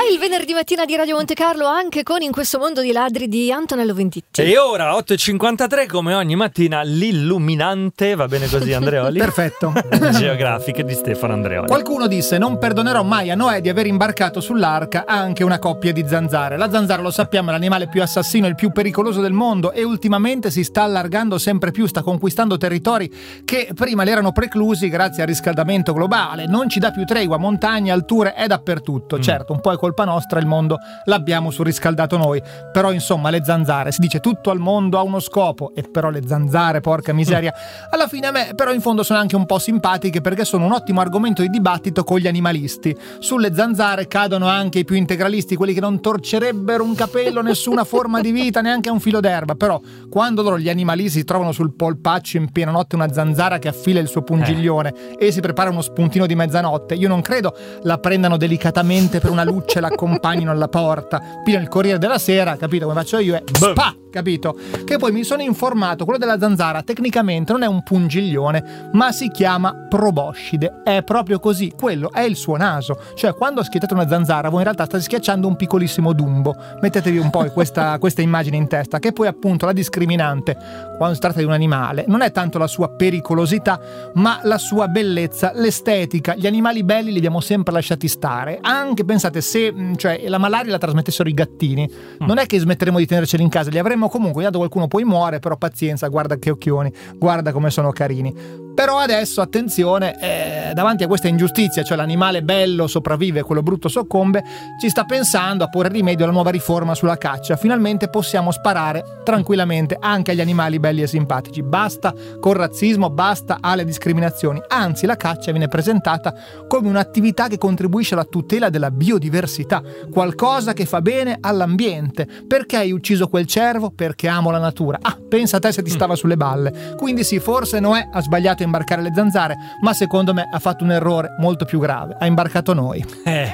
È il venerdì mattina di Radio Monte Carlo, anche con In questo mondo di ladri di Antonello Venditti. E ora 8.53, come ogni mattina, l'illuminante, va bene così Andreoli? Perfetto. Geografiche di Stefano Andreoli. Qualcuno disse: non perdonerò mai a Noè di aver imbarcato sull'arca anche una coppia di zanzare. La zanzara, lo sappiamo, è l'animale più assassino e il più pericoloso del mondo, e ultimamente si sta allargando sempre più, sta conquistando territori che prima le erano preclusi grazie al riscaldamento globale. Non ci dà più tregua, montagne, alture, è dappertutto. Certo, un po' è colpa nostra, il mondo l'abbiamo surriscaldato noi, però insomma le zanzare, si dice tutto al mondo ha uno scopo, e però le zanzare, porca miseria, alla fine a me però in fondo sono anche un po' simpatiche, perché sono un ottimo argomento di dibattito con gli animalisti. Sulle zanzare cadono anche i più integralisti, quelli che non torcerebbero un capello, nessuna forma di vita, neanche un filo d'erba, però quando loro, gli animalisti, si trovano sul polpaccio in piena notte una zanzara che affila il suo pungiglione e si prepara uno spuntino di mezzanotte, io non credo la prendano delicatamente per una luce e l'accompagnino alla porta, pigliano il Corriere della Sera, capito come faccio io, e spa, capito? Che poi mi sono informato, quello della zanzara tecnicamente non è un pungiglione, ma si chiama proboscide, è proprio così, quello è il suo naso, cioè quando schiettate una zanzara voi in realtà state schiacciando un piccolissimo Dumbo, mettetevi un po' questa immagine in testa, che poi appunto la discriminante quando si tratta di un animale non è tanto la sua pericolosità, ma la sua bellezza, l'estetica. Gli animali belli li abbiamo sempre lasciati stare, anche pensate se la malaria la trasmettessero i gattini, non è che smetteremo di tenerceli in casa, li avremmo comunque, dato qualcuno poi muore, però pazienza, guarda che occhioni, guarda come sono carini. Però adesso attenzione, davanti a questa ingiustizia, cioè l'animale bello sopravvive, quello brutto soccombe, ci sta pensando a porre rimedio alla nuova riforma sulla caccia. Finalmente possiamo sparare tranquillamente anche agli animali belli e simpatici, basta col razzismo, basta alle discriminazioni, anzi la caccia viene presentata come un'attività che contribuisce alla tutela della biodiversità, qualcosa che fa bene all'ambiente. Perché hai ucciso quel cervo? Perché amo la natura. Pensa a te se ti stava sulle balle. Quindi sì, forse Noè ha sbagliato a imbarcare le zanzare, ma secondo me ha fatto un errore molto più grave, ha imbarcato noi.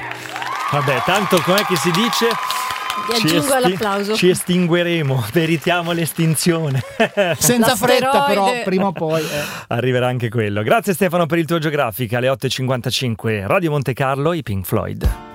Vabbè, tanto com'è che si dice? Aggiungo all'applauso. Ci estingueremo, meritiamo l'estinzione. Senza fretta, però prima o poi arriverà anche quello. Grazie Stefano per il tuo Geografica. Alle 8.55 Radio Monte Carlo, i Pink Floyd.